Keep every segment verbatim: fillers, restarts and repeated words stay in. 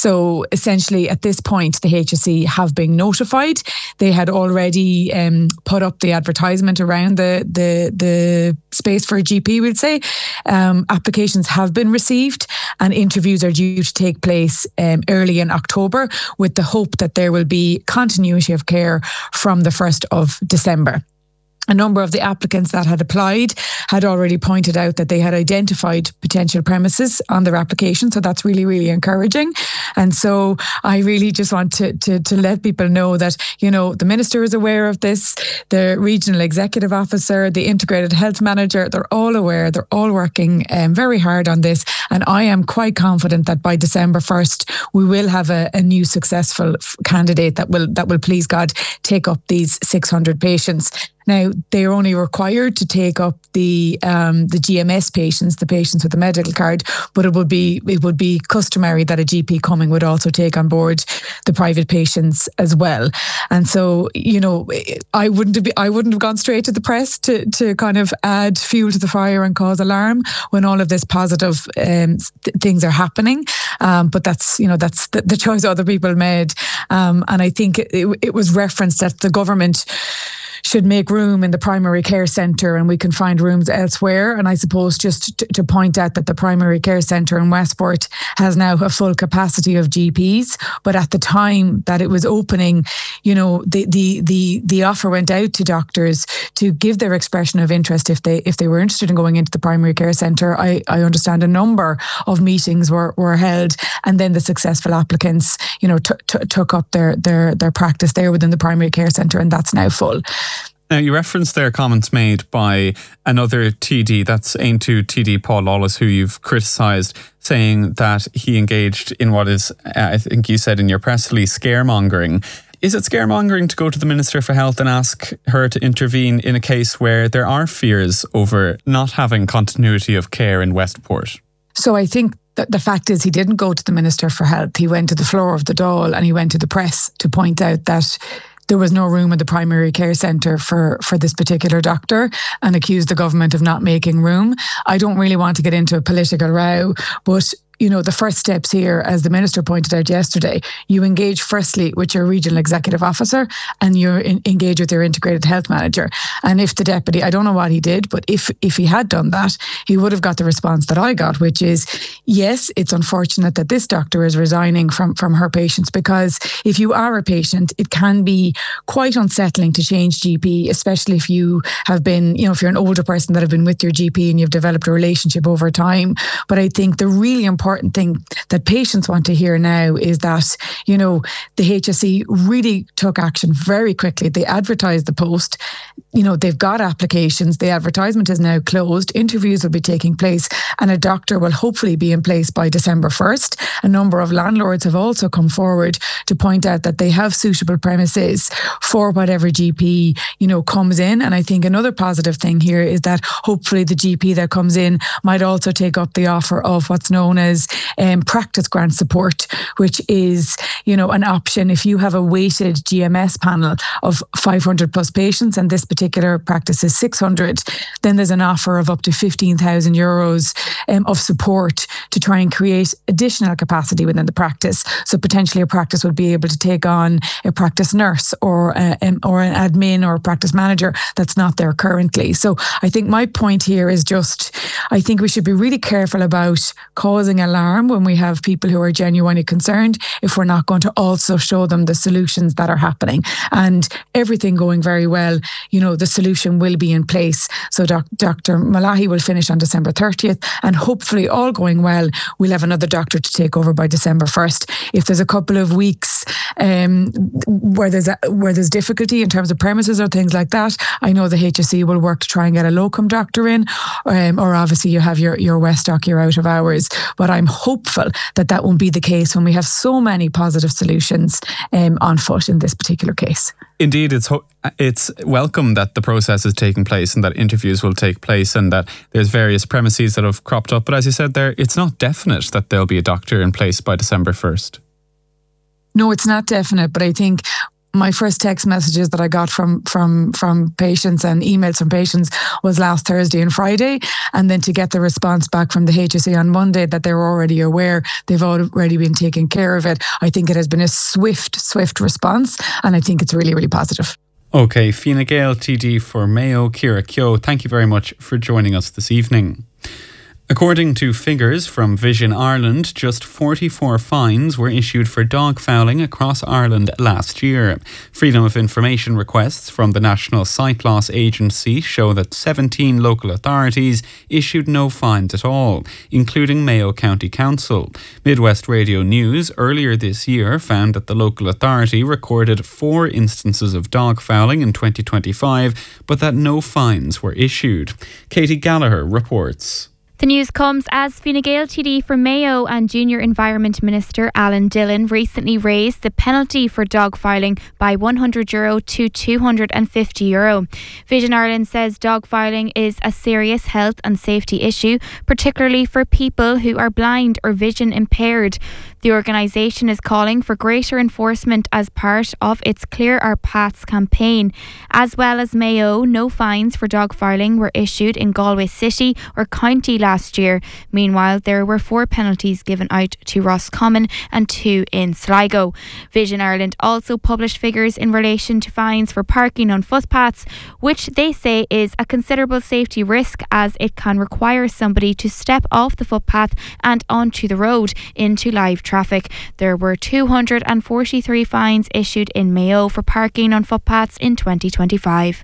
So essentially at this point, the H S E have been notified. They had already um, put up the advertisement around the, the, the space for a G P, we'd say. Um, applications have been received and interviews are due to take place um, early in October, with the hope that there will be continuity of care from the first of December. A number of the applicants that had applied had already pointed out that they had identified potential premises on their application. So that's really, really encouraging. And so I really just want to, to, to let people know that, you know, the Minister is aware of this, the Regional Executive Officer, the Integrated Health Manager, they're all aware, they're all working um, very hard on this. And I am quite confident that by December first, we will have a, a new successful candidate that will, that will, please God, take up these six hundred patients. Now, they're only required to take up the um, the G M S patients, the patients with the medical card, but it would be it would be customary that a G P coming would also take on board the private patients as well. And so, you know, I wouldn't have be, I wouldn't have gone straight to the press to to kind of add fuel to the fire and cause alarm when all of this positive um, th- things are happening. Um, but that's you know that's the, the choice other people made, um, and I think it, it, it was referenced that the government should make room in the primary care centre and we can find rooms elsewhere. And I suppose just to, to point out that the primary care centre in Westport has now a full capacity of G Ps. But at the time that it was opening, you know, the the the the offer went out to doctors to give their expression of interest if they if they were interested in going into the primary care centre. I, I understand a number of meetings were, were held, and then the successful applicants, you know, t- t- took up their their their practice there within the primary care centre, and that's now full. Now, you referenced there comments made by another T D, that's Aontú T D Paul Lawless, who you've criticised, saying that he engaged in what is, uh, I think you said in your press release, scaremongering. Is it scaremongering to go to the Minister for Health and ask her to intervene in a case where there are fears over not having continuity of care in Westport? So I think that the fact is he didn't go to the Minister for Health. He went to the floor of the Dáil and he went to the press to point out that there was no room in the primary care centre for, for this particular doctor and accused the government of not making room. I don't really want to get into a political row, but you know, the first steps here, as the Minister pointed out yesterday, you engage firstly with your regional executive officer and you engage with your integrated health manager. And if the deputy, I don't know what he did, but if if he had done that, he would have got the response that I got, which is, yes, it's unfortunate that this doctor is resigning from, from her patients, because if you are a patient, it can be quite unsettling to change G P, especially if you have been, you know, if you're an older person that have been with your G P and you've developed a relationship over time. But I think the really important important thing that patients want to hear now is that, you know, the H S E really took action very quickly. They advertised the post. You know, they've got applications. The advertisement is now closed. Interviews will be taking place and a doctor will hopefully be in place by December first. A number of landlords have also come forward to point out that they have suitable premises for whatever G P, you know, comes in. And I think another positive thing here is that hopefully the G P that comes in might also take up the offer of what's known as um, practice grant support, which is, you know, an option if you have a weighted G M S panel of five hundred plus patients and this particular practice is six hundred, then there's an offer of up to fifteen thousand euros um, of support to try and create additional capacity within the practice. So potentially a practice would be able to take on a practice nurse or a, um, or an admin or a practice manager that's not there currently. So I think my point here is just, I think we should be really careful about causing alarm when we have people who are genuinely concerned if we're not going to also show them the solutions that are happening. And everything going very well, you know, the solution will be in place. So doc- Doctor Malahi will finish on December thirtieth and hopefully all going well, we'll have another doctor to take over by December first. If there's a couple of weeks um, where there's a, where there's difficulty in terms of premises or things like that, I know the H S E will work to try and get a locum doctor in, um, or obviously you have your, your Westdock, you're out of hours. But I'm hopeful that that won't be the case when we have so many positive solutions um, on foot in this particular case. Indeed, it's ho- it's welcome that the process is taking place and that interviews will take place and that there's various premises that have cropped up. But as you said there, it's not definite that there'll be a doctor in place by December first. No, it's not definite, but I think My first text messages that I got from from from patients and emails from patients was last Thursday and Friday, and then to get the response back from the H S E on Monday that they're already aware, they've already been taking care of it. I think it has been a swift, swift response, and I think it's really, really positive. Okay, Fine Gael, T D for Mayo, Ciara Keogh, thank you very much for joining us this evening. According to figures from Vision Ireland, just forty-four fines were issued for dog fouling across Ireland last year. Freedom of Information requests from the National Sight Loss Agency show that seventeen local authorities issued no fines at all, including Mayo County Council. Midwest Radio News earlier this year found that the local authority recorded four instances of dog fouling in twenty twenty-five, but that no fines were issued. Katie Gallagher reports. The news comes as Fine Gael T D for Mayo and Junior Environment Minister Alan Dillon recently raised the penalty for dog filing by one hundred euro to two hundred fifty euro. Vision Ireland says dog filing is a serious health and safety issue, particularly for people who are blind or vision impaired. The organisation is calling for greater enforcement as part of its Clear Our Paths campaign. As well as Mayo, no fines for dog filing were issued in Galway City or County last year. Meanwhile, there were four penalties given out to Roscommon and two in Sligo. Vision Ireland also published figures in relation to fines for parking on footpaths, which they say is a considerable safety risk as it can require somebody to step off the footpath and onto the road into live traffic. There were two hundred forty-three fines issued in Mayo for parking on footpaths in twenty twenty-five.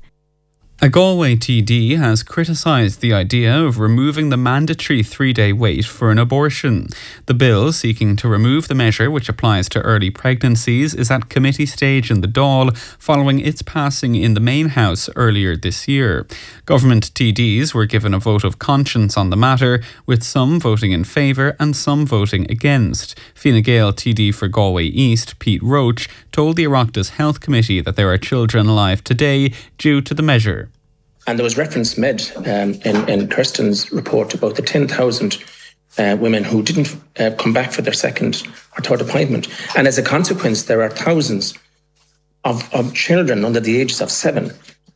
A Galway T D has criticised the idea of removing the mandatory three-day wait for an abortion. The bill seeking to remove the measure, which applies to early pregnancies, is at committee stage in the Dáil following its passing in the main house earlier this year. Government T Ds were given a vote of conscience on the matter, with some voting in favour and some voting against. Fine Gael T D for Galway East, Pete Roach, told the Oireachtas Health Committee that there are children alive today due to the measure. And there was reference made um, in, in Kirsten's report about the ten thousand uh, women who didn't uh, come back for their second or third appointment. And as a consequence, there are thousands of, of children under the ages of seven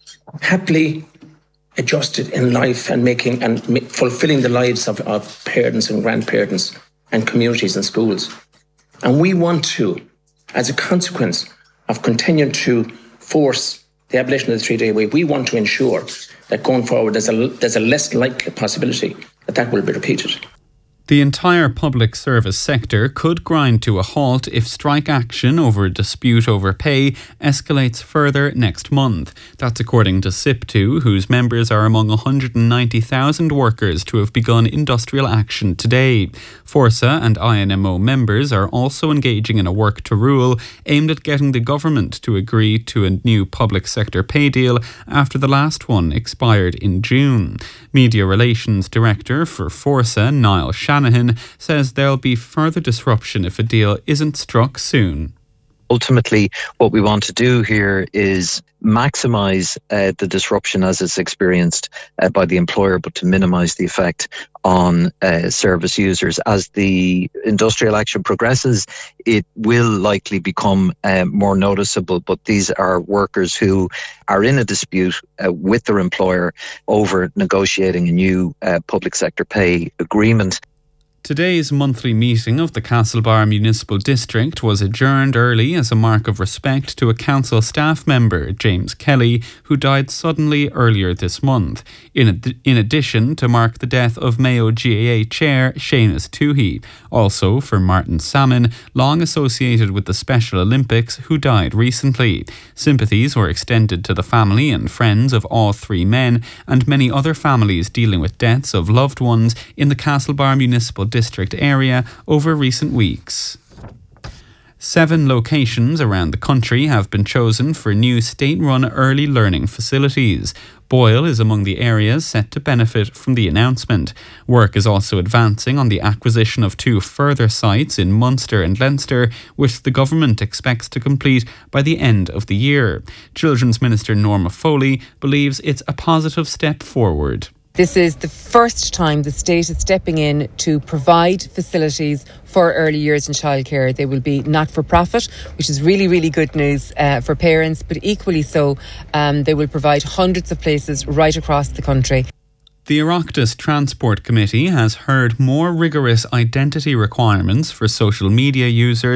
happily adjusted in life and making and ma- fulfilling the lives of, of parents and grandparents and communities and schools. And we want to, as a consequence of continuing to force the abolition of the three-day wait, we want to ensure that going forward there's a, there's a less likely possibility that that will be repeated. The entire public service sector could grind to a halt if strike action over a dispute over pay escalates further next month. That's according to SIPTU, whose members are among one hundred ninety thousand workers to have begun industrial action today. Forsa and I N M O members are also engaging in a work to rule aimed at getting the government to agree to a new public sector pay deal after the last one expired in June. Media Relations Director for Forsa, Niall Shanahan, says there'll be further disruption if a deal isn't struck soon. Ultimately, what we want to do here is maximise uh, the disruption as it's experienced uh, by the employer, but to minimise the effect on uh, service users. As the industrial action progresses, it will likely become uh, more noticeable, but these are workers who are in a dispute uh, with their employer over negotiating a new uh, public sector pay agreement. Today's monthly meeting of the Castlebar Municipal District was adjourned early as a mark of respect to a council staff member, James Kelly, who died suddenly earlier this month. In, ad- in addition to mark the death of Mayo G A A Chair Seamus Toohey. Also for Martin Salmon, long associated with the Special Olympics, who died recently. Sympathies were extended to the family and friends of all three men and many other families dealing with deaths of loved ones in the Castlebar Municipal District district area over recent weeks. Seven locations around the country have been chosen for new state-run early learning facilities. Boyle is among the areas set to benefit from the announcement. Work is also advancing on the acquisition of two further sites in Munster and Leinster, which the government expects to complete by the end of the year. Children's Minister Norma Foley believes it's a positive step forward. This is the first time the state is stepping in to provide facilities for early years in childcare. They will be not-for-profit, which is really, really good news uh, for parents, but equally so, um, they will provide hundreds of places right across the country. The Oireachtas Transport Committee has heard more rigorous identity requirements for social media users